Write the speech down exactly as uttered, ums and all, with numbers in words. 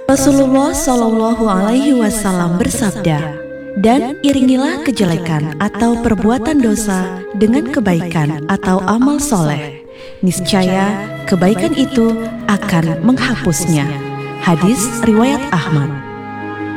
Rasulullah Shallallahu Alaihi Wasallam bersabda, dan iringilah kejelekan atau perbuatan dosa dengan kebaikan atau amal soleh. Niscaya kebaikan itu akan menghapusnya. Hadis riwayat Ahmad.